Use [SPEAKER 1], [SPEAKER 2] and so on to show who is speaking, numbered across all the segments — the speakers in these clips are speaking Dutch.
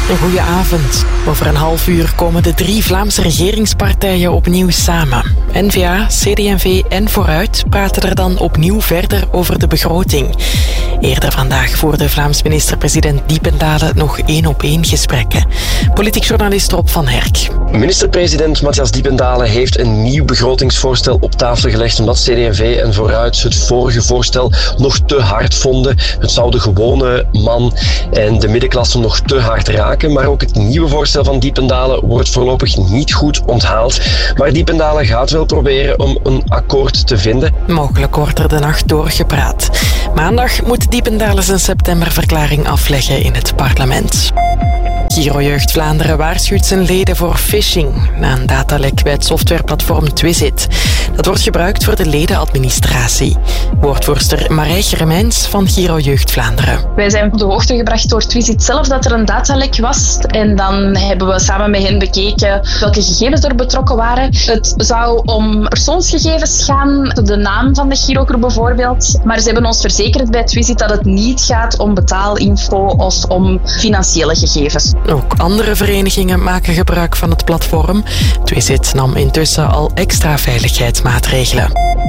[SPEAKER 1] Een goede avond. Over een half uur komen de 3 Vlaamse regeringspartijen opnieuw samen. N-VA, CD&V en Vooruit praten er dan opnieuw verder over de begroting. Eerder vandaag voerde Vlaams minister-president Diependaele nog 1-op-1 gesprekken. Politiek journalist Rob van Herk.
[SPEAKER 2] Minister-president Matthias Diependaele heeft een nieuw begrotingsvoorstel op tafel gelegd omdat CD&V en Vooruit het vorige voorstel nog te hard vonden. Het zou de gewone man en de middenklasse nog te hard raken, maar ook het nieuwe voorstel van Diependaele wordt voorlopig niet goed onthaald. Maar Diependaele gaat wel proberen om een akkoord te vinden.
[SPEAKER 1] Mogelijk wordt er de nacht doorgepraat. Maandag moet Diependaele zijn septemberverklaring afleggen in het parlement. Giro Jeugd Vlaanderen waarschuwt zijn leden voor phishing na een datalek bij het softwareplatform Twisit. Dat wordt gebruikt voor de ledenadministratie. Woordvoerster Marij Germijns van Giro Jeugd Vlaanderen.
[SPEAKER 3] Wij zijn op de hoogte gebracht door Twisit zelf dat er een datalek was. En dan hebben we samen met hen bekeken welke gegevens er betrokken waren. Het zou om persoonsgegevens gaan, de naam van de girogroep bijvoorbeeld. Maar ze hebben ons verzekerd bij Twisit dat het niet gaat om betaalinfo of om financiële gegevens.
[SPEAKER 1] Ook andere verenigingen maken gebruik van het platform. Twisit nam intussen al extra veiligheidsmaatregelen.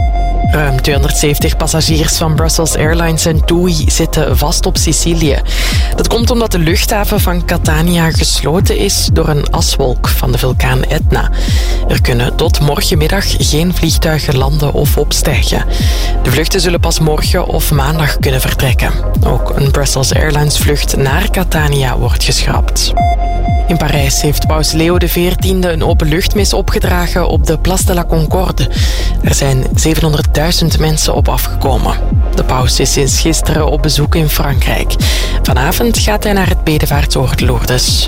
[SPEAKER 1] Ruim 270 passagiers van Brussels Airlines en TUI zitten vast op Sicilië. Dat komt omdat de luchthaven van Catania gesloten is door een aswolk van de vulkaan Etna. Er kunnen tot morgenmiddag geen vliegtuigen landen of opstijgen. De vluchten zullen pas morgen of maandag kunnen vertrekken. Ook een Brussels Airlines vlucht naar Catania wordt geschrapt. In Parijs heeft paus Leo XIV een openluchtmis opgedragen op de Place de la Concorde. Er zijn 700.000 mensen op afgekomen. De paus is sinds gisteren op bezoek in Frankrijk. Vanavond gaat hij naar het bedevaartsoord Lourdes.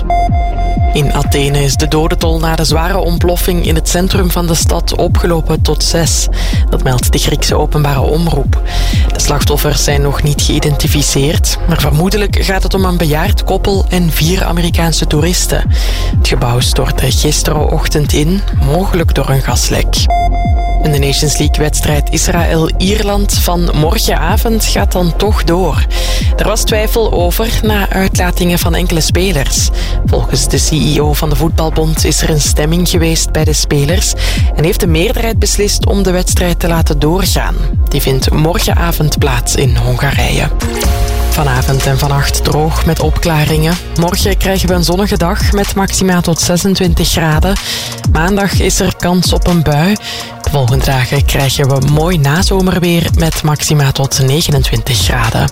[SPEAKER 1] In Athene is de dodentol na de zware ontploffing in het centrum van de stad opgelopen tot 6. Dat meldt de Griekse openbare omroep. De slachtoffers zijn nog niet geïdentificeerd, maar vermoedelijk gaat het om een bejaard koppel en 4 Amerikaanse toeristen. Het gebouw stortte gisterenochtend in, mogelijk door een gaslek. En de Nations League-wedstrijd Israël-Ierland van morgenavond gaat dan toch door. Er was twijfel over na uitlatingen van enkele spelers. Volgens de CEO van de voetbalbond is er een stemming geweest bij de spelers en heeft de meerderheid beslist om de wedstrijd te laten doorgaan. Die vindt morgenavond plaats in Hongarije. Vanavond en vannacht droog met opklaringen. Morgen krijgen we een zonnige dag met maxima tot 26 graden. Maandag is er kans op een bui. De volgende dagen krijgen we mooi nazomerweer met maxima tot 29 graden.